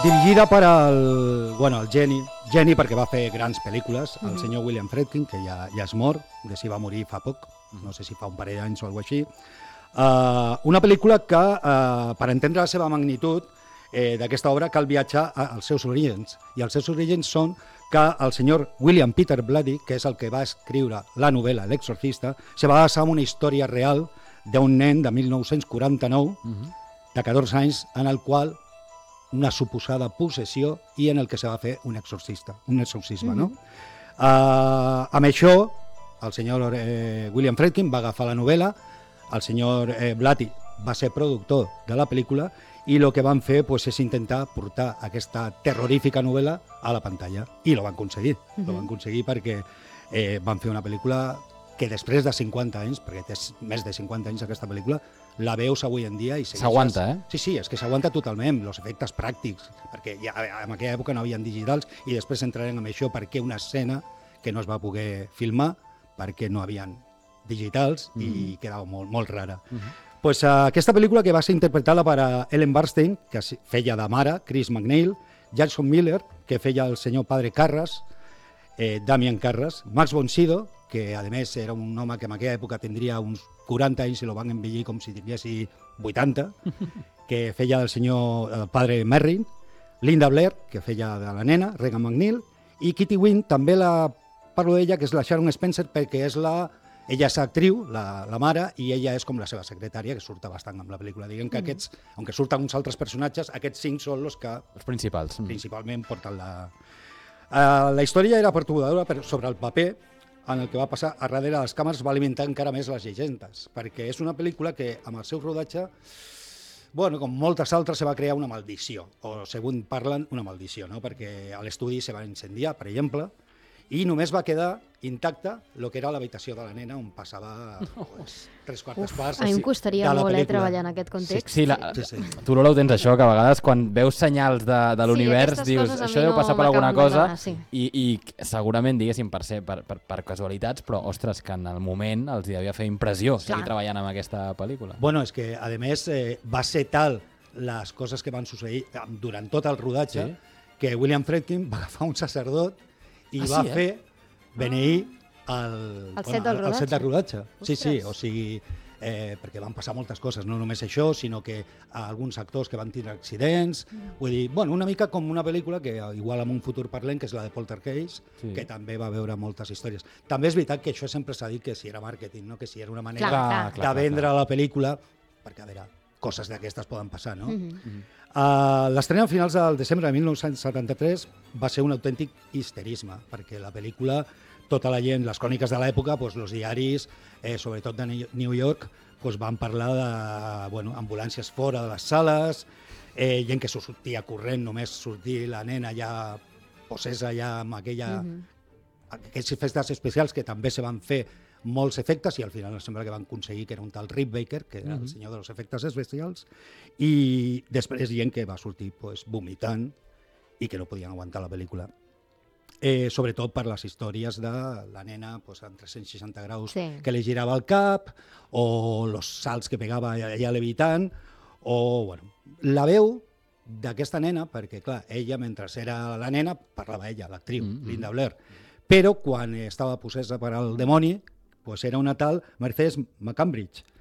dirigida per el geni perquè va fer grans pel·lícules, el senyor William Friedkin, que ja és mort, que s'hi va morir fa poc, no sé si fa un parell d'anys o alguna cosa així. Una pel·lícula que, per entendre la seva magnitud d'aquesta obra, cal viatjar als seus orígens. I els seus orígens són que el senyor William Peter Blatty, que és el que va escriure la novel·la L'Exorcista, se va basar en una història real d'un nen de 1949, de 14 anys, en el qual una suposada possessió i en el que se va fer un exorcisme. No? Amb això, el senyor William Friedkin va agafar la novel·la, el senyor Blatty va ser productor de la pel·lícula i el que van fer és intentar portar aquesta terrorífica novel·la a la pantalla. I ho van aconseguir. Ho van aconseguir perquè van fer una pel·lícula que després de 50 anys, perquè té més de 50 anys aquesta pel·lícula, la veus avui en dia i segueixes... S'aguanta, Sí, és que s'aguanta totalment, els efectes pràctics, perquè ja en aquella època no havien digitals i després entrarem en això perquè una escena que no es va poder filmar perquè no havien digitals i quedava molt rara. Pues, aquesta pel·lícula que va ser interpretada per Ellen Burstyn, que feia de mare, Chris MacNeil, Jackson Miller, que feia el senyor Padre Carras, Damien Carras, Max von Sydow, que a més era un home que en aquella època tindria uns 40 anys i lo van envellir com si tinguessi 80, que feia el senyor Padre Merrin, Linda Blair, que feia de la nena, Regan McNeil, i Kitty Winn, també la parlo d'ella, que és la Sharon Spencer, perquè ella és actriu, la mare, i ella és com la seva secretària, que surt bastant amb la pel·lícula. Diguem que aquests, aunque surten uns altres personatges, aquests 5 són els que principalment porten la... La història era perturbadora sobre el paper en el que va passar a darrere de les càmeres va alimentar encara més les llegendes, perquè és una pel·lícula que amb el seu rodatge, com moltes altres, se va crear una maldició, o segons parlen, una maldició, no? Perquè a l'estudi se va incendiar, per exemple, i només va quedar intacta el que era l'habitació de la nena on passava 3/4 parts. A mi em costaria molt treballar en aquest context. Sí. Tu, Lola, ho tens això, que a vegades quan veus senyals de l'univers dius això deu passar per alguna cosa i segurament, diguéssim, per casualitats, però, ostres, que en el moment els hi devia fer impressió seguir treballant amb aquesta pel·lícula. Bueno, és que, a més, va ser tal les coses que van succeir durant tot el rodatge que William Friedkin va agafar un sacerdot i va fer beneir el set del rodatge. Sí, o sigui, perquè van passar moltes coses, no només això, sinó que alguns actors que van tindre accidents, vull dir, una mica com una pel·lícula que igual en un futur parlem, que és la de Poltergeist, que també va veure moltes històries. També és veritat que això sempre s'ha dit que si era màrqueting, que si era una manera de vendre la pel·lícula, perquè a veure, coses d'aquestes poden passar, no? L'estrena a finals del desembre de 1973 va ser un autèntic histerisme, perquè la pel·lícula, tota la gent, les cròniques de l'època, els diaris, sobretot de New York, van parlar d'ambulàncies fora de les sales, gent que sortia corrent, només sortir la nena ja possessa ja amb aquells efectes especials que també se van fer molts efectes i al final sembla que van aconseguir que era un tal Rick Baker, que era el senyor dels efectes especials, i després gent que va sortir vomitant i que no podien aguantar la pel·lícula. Sobretot per les històries de la nena en 360 graus que li girava el cap, o els salts que pegava allà levitant, o la veu d'aquesta nena, perquè clar, ella mentre era la nena parlava ella, l'actriu, Linda Blair, però quan estava possessa per al demoni era una tal Mercedes McCambridge,